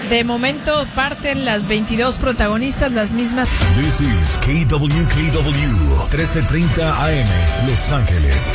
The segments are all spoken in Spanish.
De momento parten las 22 protagonistas, las mismas. This is KWKW 1330 AM, Los Ángeles.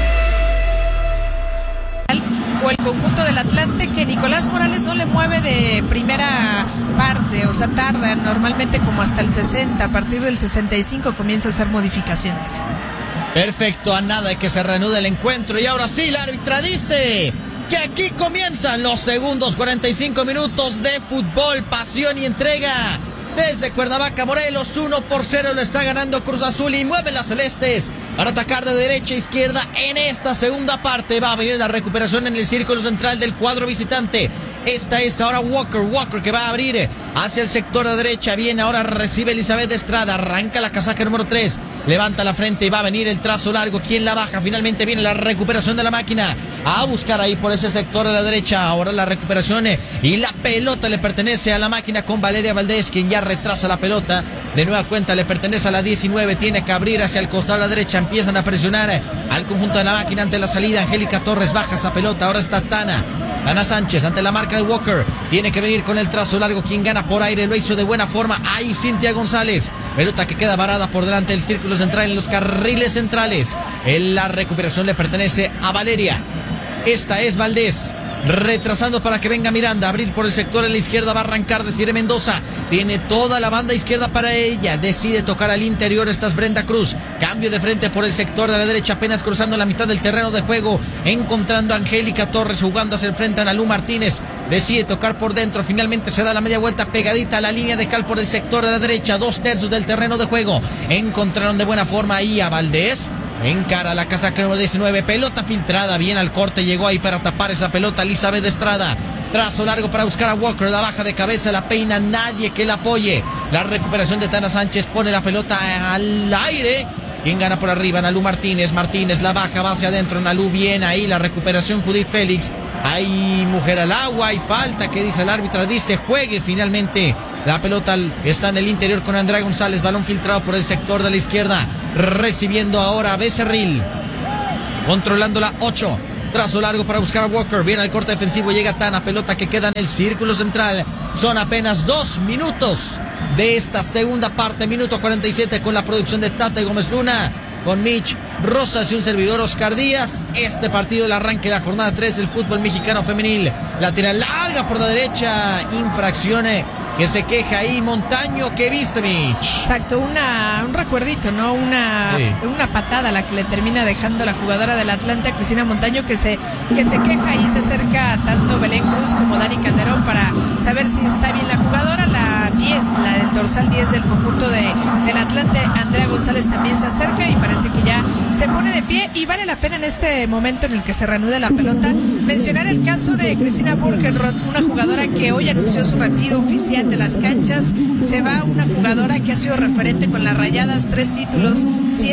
O el conjunto del Atlante, que Nicolás Morales no le mueve de primera parte, o sea, tarda normalmente como hasta el 60, a partir del 65 comienza a hacer modificaciones. Perfecto, a nada de que se reanude el encuentro, y ahora sí la árbitra dice que aquí comienzan los segundos 45 minutos de fútbol, pasión y entrega. Desde Cuernavaca, Morelos, 1-0 lo está ganando Cruz Azul y mueven las celestes para atacar de derecha a izquierda en esta segunda parte. Va a venir la recuperación en el círculo central del cuadro visitante. Esta es ahora Walker que va a abrir hacia el sector de derecha. Bien, ahora recibe Elizabeth Estrada, arranca la casaca número 3, levanta la frente y va a venir el trazo largo. ¿Quién la baja? Finalmente viene la recuperación de la máquina a buscar ahí por ese sector de la derecha. Ahora la recuperación y la pelota le pertenece a la máquina con Valeria Valdés, quien ya retrasa la pelota. De nueva cuenta le pertenece a la 19, tiene que abrir hacia el costado de la derecha. Empiezan a presionar al conjunto de la máquina ante la salida. Angélica Torres baja esa pelota, ahora está Tana Sánchez ante la marca de Walker, tiene que venir con el trazo largo. Quien gana por aire lo hizo de buena forma, ahí Cintia González, pelota que queda varada por delante del círculo central en los carriles centrales. La recuperación le pertenece a Valeria. Esta es Valdés, retrasando para que venga Miranda, abrir por el sector a la izquierda, va a arrancar Desiree Mendoza, tiene toda la banda izquierda para ella, decide tocar al interior, esta es Brenda Cruz, cambio de frente por el sector de la derecha, apenas cruzando la mitad del terreno de juego, encontrando a Angélica Torres, jugando hacia el frente a Analú Martínez, decide tocar por dentro, finalmente se da la media vuelta pegadita a la línea de cal por el sector de la derecha, 2/3 del terreno de juego, encontraron de buena forma ahí a Valdés. Encara la casaca número 19, pelota filtrada, bien al corte, llegó ahí para tapar esa pelota Elizabeth Estrada. Trazo largo para buscar a Walker, la baja de cabeza, la peina, nadie que la apoye. La recuperación de Tana Sánchez pone la pelota al aire. ¿Quién gana por arriba? Analú Martínez la baja, va hacia adentro, Analú bien ahí, la recuperación Judith Félix. Hay mujer al agua, hay falta, que dice el árbitro, dice juegue finalmente. La pelota está en el interior con Andrea González, balón filtrado por el sector de la izquierda, recibiendo ahora a Becerril, controlando la 8, trazo largo para buscar a Walker, viene al corte defensivo, llega Tana, pelota que queda en el círculo central. Son apenas 2 minutos de esta segunda parte, minuto 47 con la producción de Tate Gómez Luna, con Mitch Rosas y un servidor Oscar Díaz. Este partido, el arranque de la jornada 3 del fútbol mexicano femenil. La tira larga por la derecha, infracción que se queja ahí Montaño. ¿Qué viste, Mitch? Exacto, un recuerdito, ¿no? Una patada la que le termina dejando la jugadora del Atlante, Cristina Montaño, que se queja y se acerca tanto Belén Cruz como Dani Calderón para saber si está bien la jugadora. La 10, la del dorsal 10 del conjunto del Atlante, Andrea González, también se acerca y parece que ya se pone de pie, y vale la pena en este momento en el que se reanude la pelota mencionar el caso de Cristina Burkenroth, una jugadora que hoy anunció su retiro oficial de las canchas. Se va una jugadora que ha sido referente con las Rayadas, 3 títulos,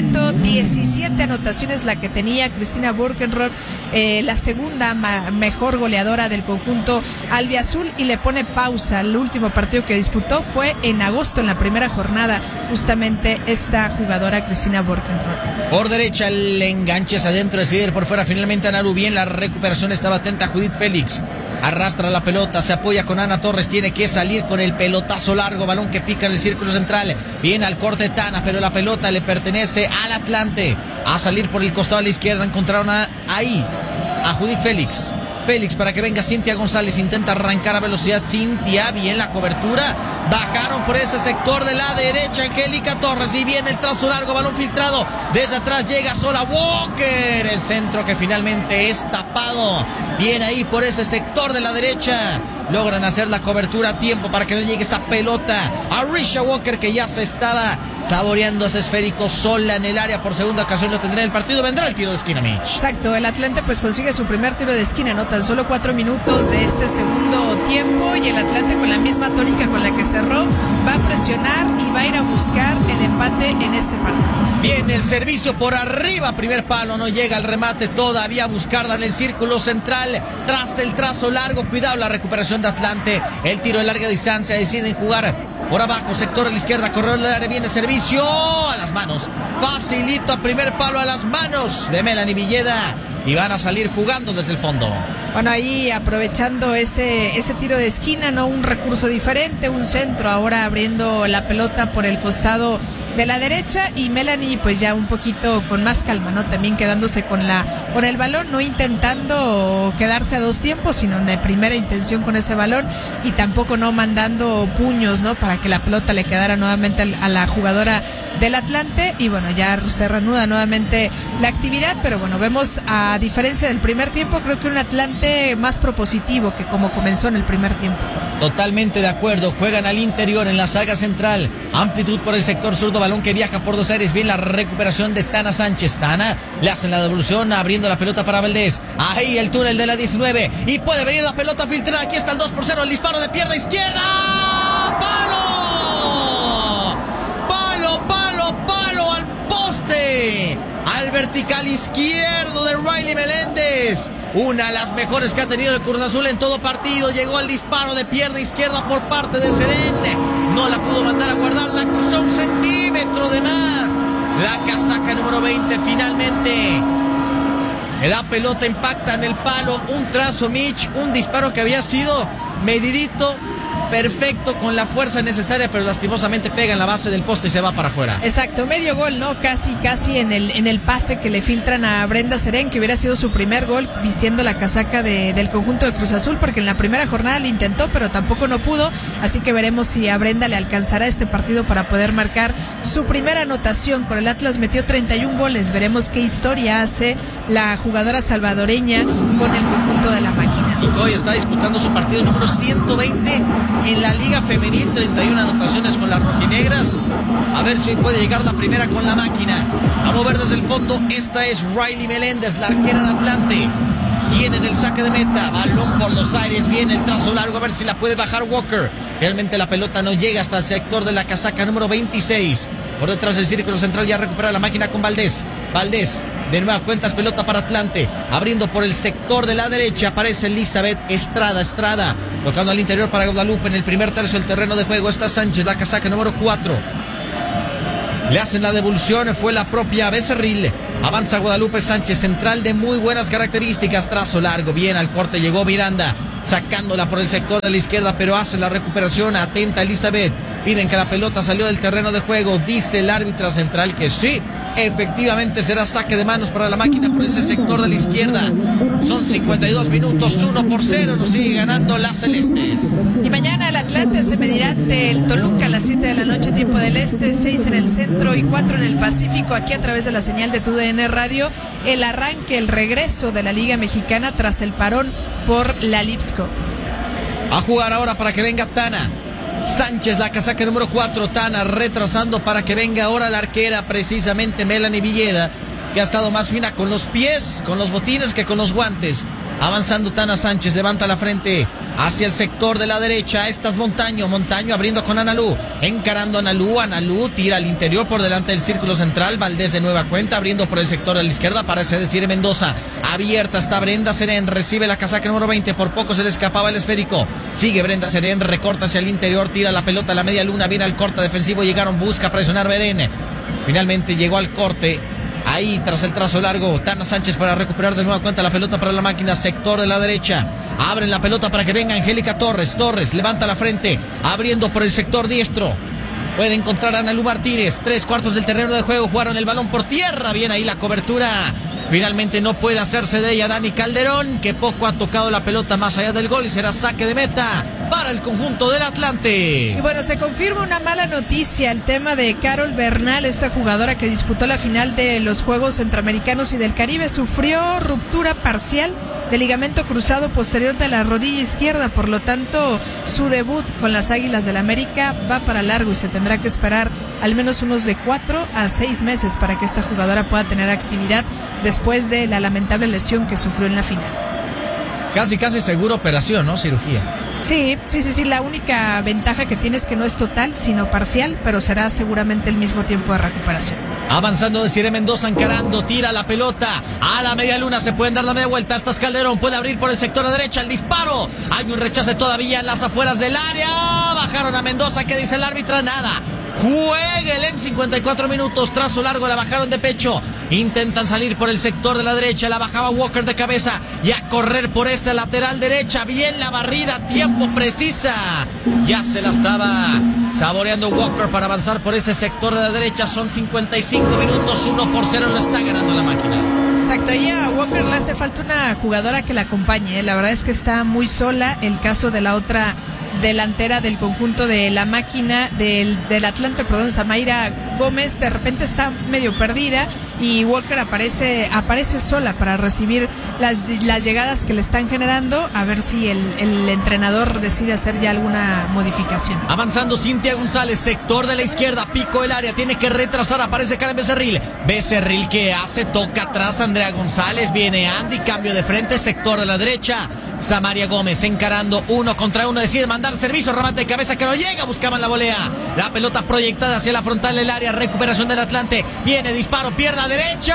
117 anotaciones la que tenía Cristina Burkenroth, la segunda mejor goleadora del conjunto albiazul, y le pone pausa. El último partido que disputó fue en agosto, en la primera jornada, justamente esta jugadora Cristina Burkenroth. Por derecha el enganche es adentro, decide ir por fuera finalmente Analú, bien la recuperación, estaba atenta Judith Félix. Arrastra la pelota, se apoya con Ana Torres, tiene que salir con el pelotazo largo, balón que pica en el círculo central, viene al corte Tana, pero la pelota le pertenece al Atlante. A salir por el costado a la izquierda, encontraron ahí a Judith Félix para que venga Cintia González, intenta arrancar a velocidad Cintia, bien la cobertura, bajaron por ese sector de la derecha Angélica Torres y viene el trazo largo, balón filtrado, desde atrás llega sola Walker, el centro que finalmente es tapado, bien ahí por ese sector de la derecha, logran hacer la cobertura a tiempo para que no llegue esa pelota a Risha Walker, que ya se estaba saboreando ese esférico sola en el área, por segunda ocasión lo tendrá en el partido, vendrá el tiro de esquina, Mitch. Exacto, el Atlante pues consigue su primer tiro de esquina, no tan solo 4 minutos de este segundo tiempo, y el Atlante, con la misma tónica con la que cerró, va a presionar y va a ir a buscar el empate en este partido. Viene el servicio por arriba, primer palo, no llega el remate, todavía Buscarda en el círculo central, tras el trazo largo, cuidado la recuperación de Atlante, el tiro de larga distancia, deciden jugar por abajo, sector a la izquierda, corredor del área, viene servicio a las manos, facilito, a primer palo a las manos de Melanie Villeda, y van a salir jugando desde el fondo. Bueno, ahí aprovechando ese tiro de esquina, ¿no? Un recurso diferente, un centro, ahora abriendo la pelota por el costado de la derecha, y Melanie pues ya un poquito con más calma, ¿no? También quedándose con el balón, no intentando quedarse a dos tiempos, sino en la primera intención con ese balón, y tampoco no mandando puños, ¿no? Para que la pelota le quedara nuevamente a la jugadora del Atlante, y bueno, ya se reanuda nuevamente la actividad, pero bueno, vemos, a diferencia del primer tiempo, creo que un Atlante más propositivo que como comenzó en el primer tiempo. Totalmente de acuerdo, juegan al interior en la saga central, amplitud por el sector zurdo, balón que viaja por dos aires, bien la recuperación de Tana Sánchez. Tana le hacen la devolución, abriendo la pelota para Valdés, ahí el túnel de la 19, y puede venir la pelota filtrada, aquí está el 2-0, el disparo de pierna izquierda, palo al poste, al vertical izquierdo de Riley Meléndez. Una de las mejores que ha tenido el Cruz Azul en todo partido. Llegó al disparo de pierna izquierda por parte de Serene. No la pudo mandar a guardar, la cruzó un centímetro de más. La casaca número 20 finalmente. La pelota impacta en el palo. Un trazo, Mitch. Un disparo que había sido medidito, perfecto, con la fuerza necesaria, pero lastimosamente pega en la base del poste y se va para afuera. Exacto, medio gol, ¿no? Casi en el pase que le filtran a Brenda Serén, que hubiera sido su primer gol vistiendo la casaca del conjunto de Cruz Azul, porque en la primera jornada le intentó, pero tampoco no pudo, así que veremos si a Brenda le alcanzará este partido para poder marcar su primera anotación. Con el Atlas metió 31 goles, veremos qué historia hace la jugadora salvadoreña con el conjunto de la Máquina. Y que hoy está disputando su partido número 120 en la Liga Femenil, 31 anotaciones con las rojinegras. A ver si hoy puede llegar la primera con la Máquina. A mover desde el fondo, esta es Riley Meléndez, la arquera de Atlante. Viene en el saque de meta, balón por los aires, viene el trazo largo, a ver si la puede bajar Walker. Realmente la pelota no llega hasta el sector de la casaca número 26. Por detrás del círculo central ya recupera la Máquina con Valdés. De nueva cuentas, pelota para Atlante, abriendo por el sector de la derecha, aparece Elizabeth Estrada, tocando al interior para Guadalupe. En el primer tercio del terreno de juego está Sánchez, la casaca número 4. Le hacen la devolución, fue la propia Becerril. Avanza Guadalupe Sánchez, central de muy buenas características, trazo largo, bien al corte llegó Miranda, sacándola por el sector de la izquierda, pero hace la recuperación, atenta Elizabeth. Piden que la pelota salió del terreno de juego, dice el árbitro central que sí, efectivamente será saque de manos para la Máquina por ese sector de la izquierda. Son 52 minutos, 1-0, nos sigue ganando las celestes. Y mañana el Atlante se medirá ante el Toluca a las 7 de la noche, tiempo del este, 6 en el centro y 4 en el Pacífico, aquí a través de la señal de TUDN Radio. El arranque, el regreso de la Liga Mexicana tras el parón por la Lipsco. A jugar ahora para que venga Tana Sánchez, la casaca número 4, Tana retrasando para que venga ahora la arquera, precisamente Melanie Villeda, que ha estado más fina con los pies, con los botines que con los guantes. Avanzando Tana Sánchez, levanta la frente hacia el sector de la derecha. Esta es Montaño abriendo con Analú, encarando a Analú, tira al interior por delante del círculo central. Valdés de nueva cuenta, abriendo por el sector de la izquierda, parece decir Mendoza. Abierta está Brenda Serén, recibe la casaca número 20, por poco se le escapaba el esférico. Sigue Brenda Serén, recorta hacia el interior, tira la pelota a la media luna, viene al corte defensivo, busca presionar Berén. Finalmente llegó al corte. Ahí tras el trazo largo, Tana Sánchez para recuperar de nueva cuenta la pelota para la Máquina, sector de la derecha. Abren la pelota para que venga Angélica Torres, levanta la frente, abriendo por el sector diestro. Puede encontrar a Analú Martínez, 3/4 del terreno de juego, jugaron el balón por tierra, bien ahí la cobertura. Finalmente no puede hacerse de ella Dani Calderón, que poco ha tocado la pelota más allá del gol y será saque de meta para el conjunto del Atlante. Y bueno, se confirma una mala noticia, el tema de Carol Bernal, esta jugadora que disputó la final de los Juegos Centroamericanos y del Caribe, sufrió ruptura parcial del ligamento cruzado posterior de la rodilla izquierda, por lo tanto su debut con las Águilas del América va para largo y se tendrá que esperar al menos unos de 4 a 6 meses para que esta jugadora pueda tener actividad después de la lamentable lesión que sufrió en la final. Casi seguro operación, ¿no? Cirugía. Sí, la única ventaja que tiene es que no es total, sino parcial, pero será seguramente el mismo tiempo de recuperación. Avanzando Desiree Mendoza, encarando, tira la pelota a la media luna, se pueden dar la media vuelta, hasta Calderón, puede abrir por el sector de derecha, el disparo, hay un rechace todavía en las afueras del área, bajaron a Mendoza, ¿qué dice el árbitro? Nada. Jueguele en 54 minutos, trazo largo, la bajaron de pecho, Intentan salir por el sector de la derecha. La bajaba Walker de cabeza. Y a correr por esa lateral derecha. Bien la barrida. Tiempo precisa. Ya se la estaba saboreando Walker para avanzar por ese sector de la derecha. Son 55 minutos. 1-0 lo está ganando la máquina. Exacto, y a Walker le hace falta una jugadora que la acompañe. La verdad es que está muy sola. El caso de la otra delantera del conjunto de la máquina del Atlante, perdón, Samaira Gómez, de repente está medio perdida y Walker aparece sola para recibir las llegadas que le están generando, a ver si el entrenador decide hacer ya alguna modificación. Avanzando Cintia González, sector de la izquierda, pico el área, tiene que retrasar, aparece Karen Becerril, que hace, toca atrás Andrea González, viene Andy, cambio de frente, sector de la derecha, Samaria Gómez encarando 1 contra 1, decide mandar servicio, remate de cabeza que no llega, buscaban la volea, la pelota proyectada hacia la frontal del área, recuperación del Atlante, viene disparo, pierna derecha,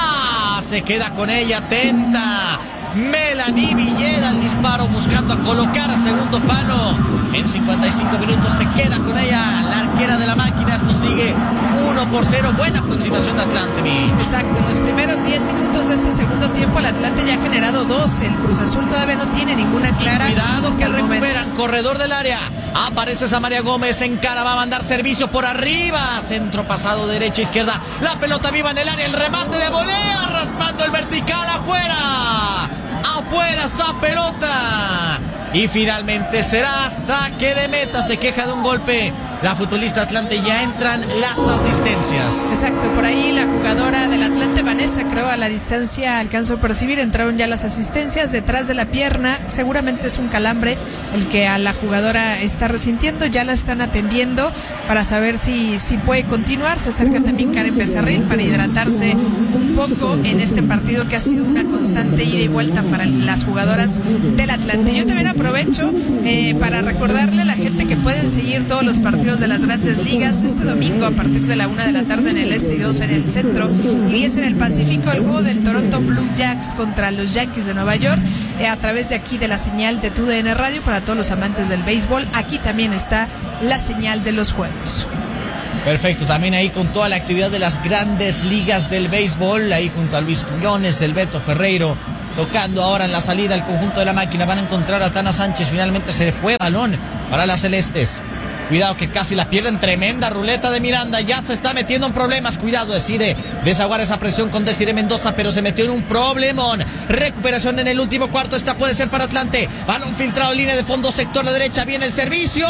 se queda con ella, atenta Melanie Villeda, el disparo buscando colocar a segundo palo. En 55 minutos se queda con ella la arquera de la máquina. Esto sigue 1-0. Buena aproximación de Atlante, Exacto, en los primeros 10 minutos de este segundo tiempo el Atlante ya ha generado 2. El Cruz Azul todavía no tiene ninguna clara. Y cuidado que recuperan, corredor del área. Aparece Samaria Gómez, encara, va a mandar servicio por arriba. Centro pasado derecha, izquierda. La pelota viva en el área, el remate de volea, raspando el vertical afuera. Afuera esa pelota. Y finalmente será saque de meta. Se queja de un golpe la futbolista Atlante. Ya entran las asistencias. Exacto, por ahí la jugadora del Atlante, Vanessa, creo a la distancia alcanzó a percibir. Entraron ya las asistencias detrás de la pierna. Seguramente es un calambre el que a la jugadora está resintiendo. Ya la están atendiendo para saber si puede continuar. Se acerca también Karen Becerril para hidratarse un poco en este partido que ha sido una constante ida y vuelta para las jugadoras del Atlante. Yo también aprovecho para recordarle a la gente que pueden seguir todos los partidos de las grandes ligas este domingo a partir de la 1 de la tarde en el este y 2 en el centro y 10 en el Pacífico, el juego del Toronto Blue Jays contra los Yankees de Nueva York, a través de aquí de la señal de TUDN Radio para todos los amantes del béisbol. Aquí también está la señal de los juegos. Perfecto, también ahí con toda la actividad de las grandes ligas del béisbol, ahí junto a Luis Quiñones, el Beto Ferreiro, tocando ahora en la salida el conjunto de la máquina. Van a encontrar a Tana Sánchez, finalmente se le fue balón para las celestes. Cuidado que casi la pierden, tremenda ruleta de Miranda, ya se está metiendo en problemas, cuidado, decide desahogar esa presión con Desiree Mendoza, pero se metió en un problemón. Recuperación en el último cuarto, esta puede ser para Atlante, balón filtrado, línea de fondo, sector de derecha, viene el servicio,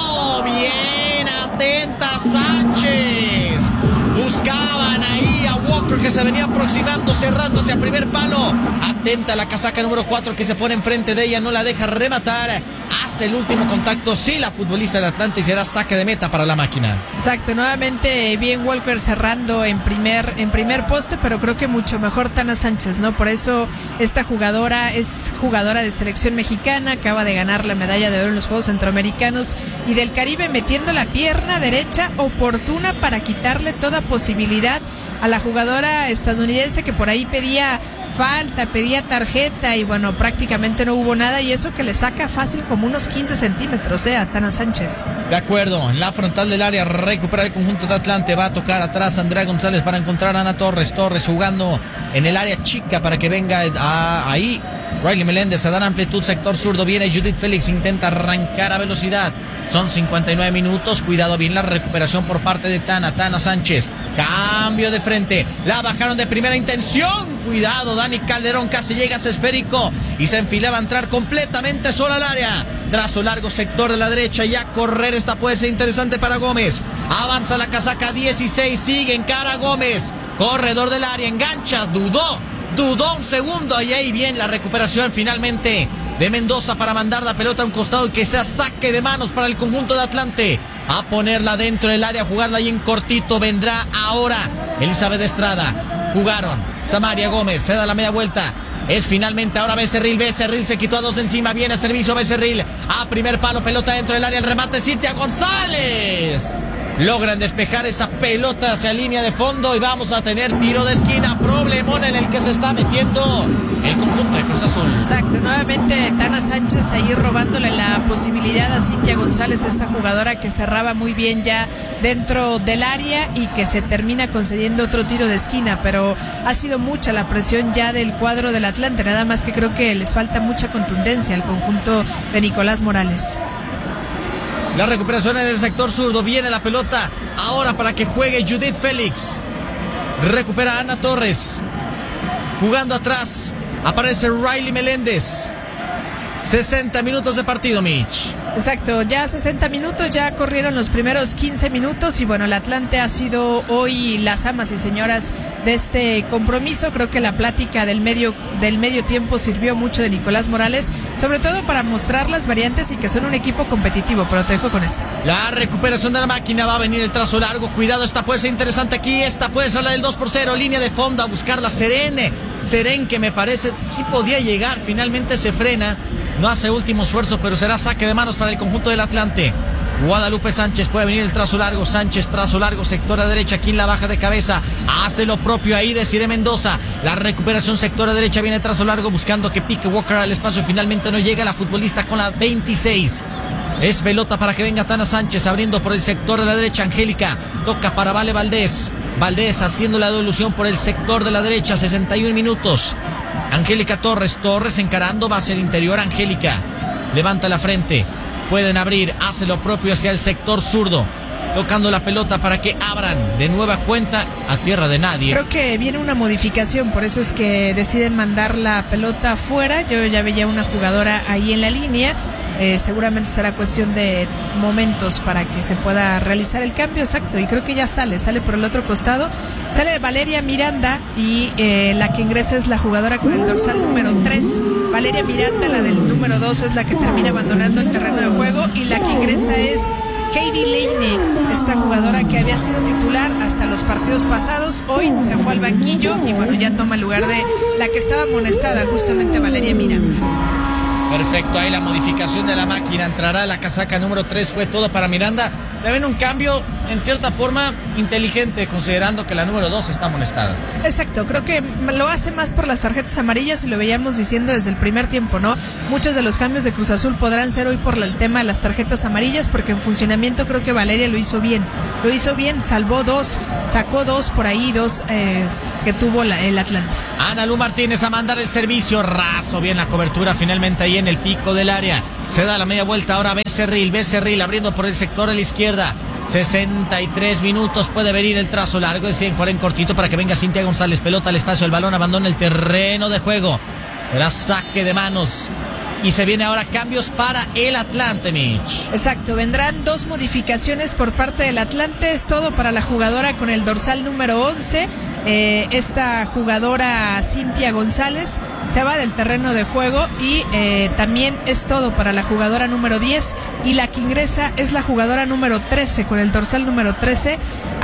bien atenta Sánchez, buscaban ahí a Walker que se venía aproximando, cerrando hacia primer palo, atenta la casaca número 4 que se pone enfrente de ella, no la deja rematar, hace el último contacto, sí, la futbolista del Atlante, y será saque de meta para la máquina. Exacto, nuevamente bien Walker cerrando en primer poste, pero creo que mucho mejor Tana Sánchez, ¿no? Por eso esta jugadora es jugadora de selección mexicana, acaba de ganar la medalla de oro en los Juegos Centroamericanos y del Caribe, metiendo la pierna derecha oportuna para quitarle toda posibilidad a la jugadora estadounidense que por ahí pedía falta, pedía tarjeta y bueno, prácticamente no hubo nada, y eso que le saca fácil como unos 15 centímetros a Tana Sánchez. De acuerdo, en la frontal del área recupera el conjunto de Atlante, va a tocar atrás Andrea González para encontrar a Ana Torres jugando en el área chica para que venga ahí Riley Meléndez a dar amplitud, sector zurdo, viene Judith Félix, intenta arrancar a velocidad. Son 59 minutos, cuidado bien la recuperación por parte de Tana Sánchez, cambio de frente, la bajaron de primera intención, cuidado, Dani Calderón casi llega a ese esférico y se enfilaba a entrar completamente sola al área, trazo largo, sector de la derecha, y a correr, esta puede ser interesante para Gómez, avanza la casaca 16, sigue en cara Gómez, corredor del área, engancha, dudó un segundo, y ahí bien la recuperación finalmente de Mendoza para mandar la pelota a un costado y que sea saque de manos para el conjunto de Atlante, a ponerla dentro del área, jugarla ahí en cortito. Vendrá ahora Elizabeth Estrada, jugaron Samaria Gómez, se da la media vuelta, es finalmente ahora Becerril se quitó a 2 encima, viene a servicio Becerril, a primer palo, pelota dentro del área, el remate Cintia González, Logran despejar esa pelota hacia línea de fondo y vamos a tener tiro de esquina. Problemón en el que se está metiendo el conjunto de Cruz Azul. Exacto, nuevamente Tana Sánchez ahí robándole la posibilidad a Cintia González, esta jugadora que cerraba muy bien ya dentro del área y que se termina concediendo otro tiro de esquina, pero ha sido mucha la presión ya del cuadro del Atlante, nada más que creo que les falta mucha contundencia al conjunto de Nicolás Morales. La recuperación en el sector zurdo, viene la pelota ahora para que juegue Judith Félix. Recupera Ana Torres. Jugando atrás, aparece Riley Meléndez. 60 minutos de partido, Mitch. Exacto, ya 60 minutos, ya corrieron los primeros 15 minutos y bueno, el Atlante ha sido hoy las amas y señoras de este compromiso. Creo que la plática del medio tiempo sirvió mucho de Nicolás Morales, sobre todo para mostrar las variantes y que son un equipo competitivo, pero te dejo con esto. La recuperación de la máquina, va a venir el trazo largo, cuidado, esta puede ser interesante aquí, esta puede ser la del 2-0, línea de fondo a buscar la Seren, que me parece sí podía llegar, finalmente se frena. No hace último esfuerzo, pero será saque de manos para el conjunto del Atlante. Guadalupe Sánchez, puede venir el trazo largo. Sánchez, trazo largo, sector a derecha. Quien la baja de cabeza, hace lo propio ahí de Cire Mendoza. La recuperación sector a derecha, viene trazo largo buscando que pique Walker al espacio. Finalmente no llega la futbolista con la 26. Es pelota para que venga Tana Sánchez, abriendo por el sector de la derecha. Angélica toca para Vale Valdés. Valdés haciendo la devolución por el sector de la derecha. 61 minutos. Angélica Torres encarando, va hacia el interior. Angélica levanta la frente, pueden abrir, hace lo propio hacia el sector zurdo, tocando la pelota para que abran de nueva cuenta a tierra de nadie. Creo que viene una modificación, por eso es que deciden mandar la pelota afuera. Yo ya veía una jugadora ahí en la línea. Seguramente será cuestión de momentos para que se pueda realizar el cambio, exacto, y creo que ya sale por el otro costado, sale Valeria Miranda y la que ingresa es la jugadora con el dorsal número 3, Valeria Miranda, la del número 2 es la que termina abandonando el terreno de juego y la que ingresa es Heidi Laney, esta jugadora que había sido titular hasta los partidos pasados, hoy se fue al banquillo y bueno, ya toma el lugar de la que estaba amonestada, justamente Valeria Miranda. Perfecto, ahí la modificación de la máquina, entrará la casaca número 3, fue todo para Miranda. Deben un cambio en cierta forma inteligente, considerando que la número 2 está amonestada. Exacto, creo que lo hace más por las tarjetas amarillas y lo veíamos diciendo desde el primer tiempo, ¿no? Muchos de los cambios de Cruz Azul podrán ser hoy por el tema de las tarjetas amarillas, porque en funcionamiento creo que Valeria lo hizo bien, salvó 2, sacó 2 por ahí, 2 que tuvo el Atlante. Ana Lu Martínez a mandar el servicio, raso bien la cobertura finalmente ahí en el pico del área. Se da la media vuelta, ahora Becerril abriendo por el sector a la izquierda. 63 minutos, puede venir el trazo largo, deciden jugar en cortito para que venga Cintia González, pelota al espacio, el balón abandona el terreno de juego. Será saque de manos. Y se viene ahora cambios para el Atlante, Mitch. Exacto, vendrán 2 modificaciones por parte del Atlante, es todo para la jugadora con el dorsal número 11. Esta jugadora Cintia González se va del terreno de juego y también es todo para la jugadora número 10 y la que ingresa es la jugadora número 13 con el dorsal número 13,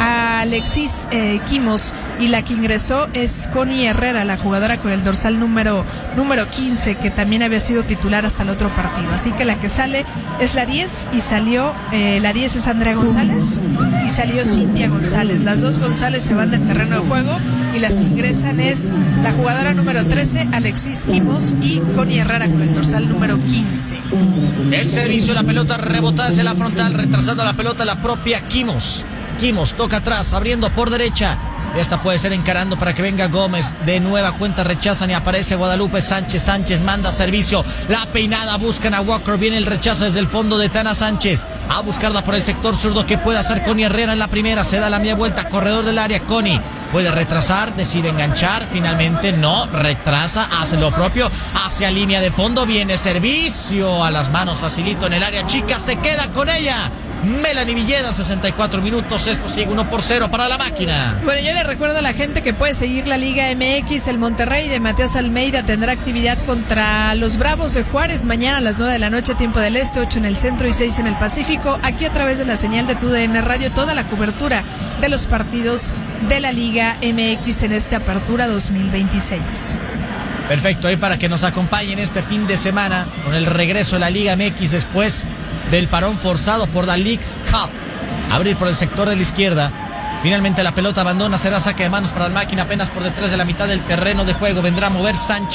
Alexis Quimos, y la que ingresó es Connie Herrera, la jugadora con el dorsal número 15 que también había sido titular hasta el otro partido, así que la que sale es la 10 y salió, la 10 es Andrea González y salió Cintia González, las 2 González se van del terreno de juego y las que ingresan es la jugadora número 13, Alexis Quimos, y Connie Herrera con el dorsal número 15. El servicio, la pelota rebotada hacia la frontal, retrasando la pelota la propia Quimos. Quimos toca atrás, abriendo por derecha. Esta puede ser encarando para que venga Gómez. De nueva cuenta rechazan y aparece Guadalupe Sánchez. Sánchez manda servicio. La peinada, buscan a Walker. Viene el rechazo desde el fondo de Tana Sánchez. A buscarla por el sector zurdo. ¿Qué puede hacer Connie Herrera en la primera? Se da la media vuelta. Corredor del área. Connie puede retrasar. Decide enganchar. Finalmente no. Retrasa. Hace lo propio. Hacia línea de fondo. Viene servicio a las manos. Facilito en el área chica. Se queda con ella Melanie Villeda, 64 minutos. Esto sigue 1-0 para la máquina. Bueno, yo le recuerdo a la gente que puede seguir la Liga MX. El Monterrey de Matías Almeida tendrá actividad contra los Bravos de Juárez mañana a las 9 de la noche, tiempo del este, 8 en el centro y 6 en el Pacífico. Aquí a través de la señal de TUDN Radio, toda la cobertura de los partidos de la Liga MX en esta apertura 2026. Perfecto, ahí para que nos acompañen este fin de semana con el regreso de la Liga MX después del parón forzado por la Leagues Cup. abrir por el sector de la izquierda. Finalmente la pelota abandona, será saque de manos para la máquina, apenas por detrás de la mitad del terreno de juego. Vendrá a mover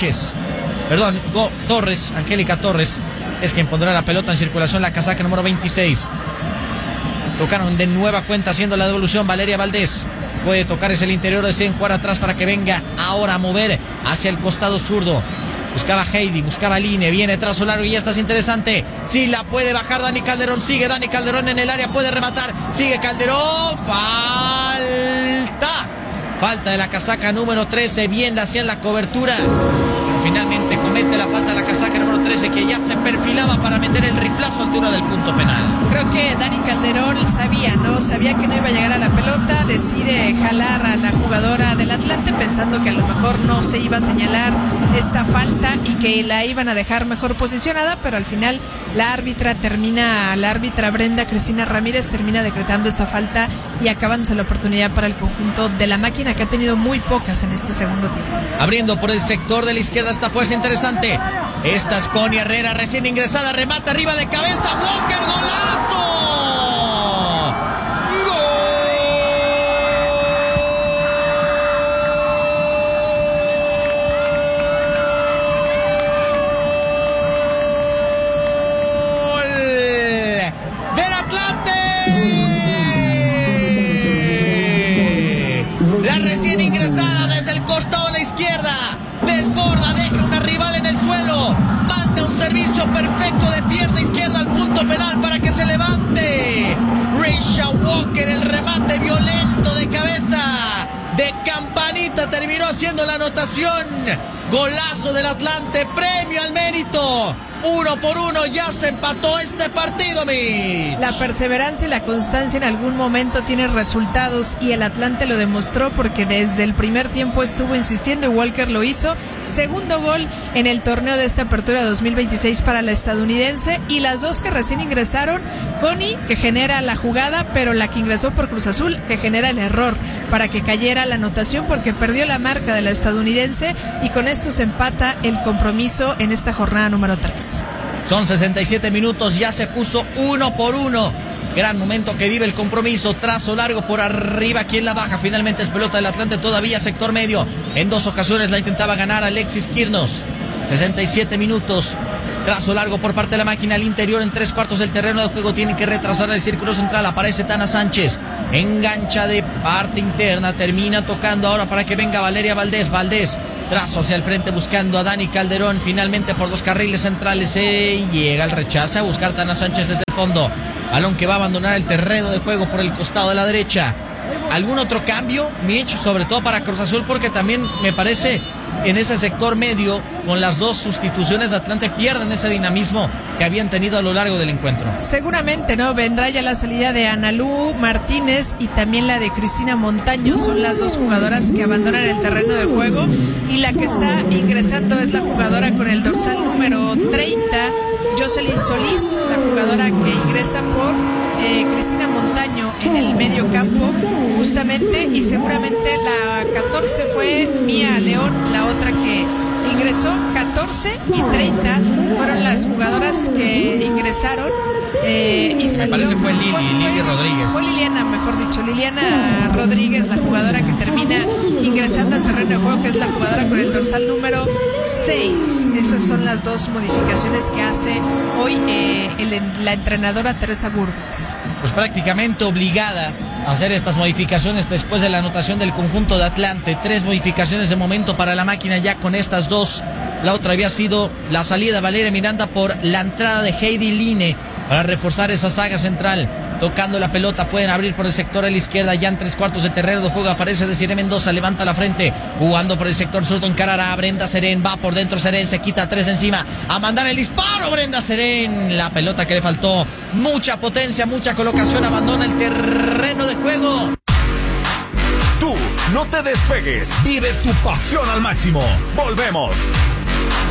Torres, Angélica Torres, es quien pondrá la pelota en circulación, la casaca número 26. Tocaron de nueva cuenta haciendo la devolución Valeria Valdés. Puede tocar es el interior, deciden jugar atrás para que venga ahora a mover hacia el costado zurdo. Buscaba Heidi, buscaba Line, viene trazo largo y esta es interesante. Sí, la puede bajar Dani Calderón, sigue Dani Calderón en el área, puede rematar, sigue Calderón, falta de la casaca número 13, bien la hacían la cobertura, pero finalmente comete la falta de la casaca número 13, que ya se perfilaba para meter el riflazo a altura del punto penal. Creo que Dani Calderón sabía que no iba a llegar a la pelota, decide jalar a la jugadora del Atlante pensando que a lo mejor no se iba a señalar esta falta y que la iban a dejar mejor posicionada, pero al final la árbitra Brenda Cristina Ramírez termina decretando esta falta y acabándose la oportunidad para el conjunto de la máquina, que ha tenido muy pocas en este segundo tiempo. Abriendo por el sector de la izquierda, esta pues interesante. Esta es Connie Herrera, recién ingresada, remata arriba de cabeza, Walker, golazo. Recién ingresada desde el costado de la izquierda, desborda, deja una rival en el suelo, manda un servicio perfecto de pierna izquierda al punto penal para que se levante. Risha Walker, el remate violento de cabeza, de campanita, terminó haciendo la anotación. Golazo del Atlante, premio al mérito. 1-1, ya se empató este partido, La perseverancia y la constancia en algún momento tienen resultados y el Atlante lo demostró porque desde el primer tiempo estuvo insistiendo y Walker lo hizo. Segundo gol en el torneo de esta apertura 2026 para la estadounidense, y las dos que recién ingresaron, Connie, que genera la jugada, pero la que ingresó por Cruz Azul, que genera el error para que cayera la anotación porque perdió la marca de la estadounidense, y con esto se empata el compromiso en esta jornada número 3. Son 67 minutos, ya se puso 1-1. Gran momento que vive el compromiso. Trazo largo por arriba, quien la baja. Finalmente es pelota del Atlante, todavía sector medio. En dos ocasiones la intentaba ganar Alexis Quirnos. 67 minutos. Trazo largo por parte de la máquina al interior, en 3/4 del terreno de juego. Tienen que retrasar el círculo central. Aparece Tana Sánchez. Engancha de parte interna. Termina tocando ahora para que venga Valeria Valdés. Trazo hacia el frente buscando a Dani Calderón. Finalmente por los carriles centrales llega el rechazo a buscar Tana Sánchez desde el fondo. Balón que va a abandonar el terreno de juego por el costado de la derecha. ¿Algún otro cambio, Mitch? Sobre todo para Cruz Azul, porque también me parece en ese sector medio, con las dos sustituciones de Atlante, pierden ese dinamismo que habían tenido a lo largo del encuentro. Seguramente, ¿no? Vendrá ya la salida de Analú Martínez y también la de Cristina Montaño. Son las dos jugadoras que abandonan el terreno de juego, y la que está ingresando es la jugadora con el dorsal número 30, Jocelyn Solís, la jugadora que ingresa por Cristina Montaño en el medio campo, justamente, y seguramente la 14 fue Mía León, la otra que ingresó. 14 y 30 fueron las jugadoras que ingresaron. Y me parece fue Lili Rodríguez. Fue Liliana Rodríguez, la jugadora que termina ingresando al terreno de juego, que es la jugadora con el dorsal número 6. Esas son las dos modificaciones que hace hoy la entrenadora Teresa Burgos. Pues prácticamente obligada a hacer estas modificaciones después de la anotación del conjunto de Atlante. 3 modificaciones de momento para la máquina ya con estas dos. La otra había sido la salida de Valeria Miranda por la entrada de Heidi Line para reforzar esa saga central. Tocando la pelota, pueden abrir por el sector a la izquierda, ya en 3/4 de terreno de juego. Aparece Desiree Mendoza, levanta la frente, jugando por el sector zurdo, encarará a Brenda Serén, va por dentro Serén, se quita 3 encima, a mandar el disparo Brenda Serén. La pelota que le faltó mucha potencia, mucha colocación, abandona el terreno de juego. Tú, no te despegues, vive tu pasión al máximo. Volvemos.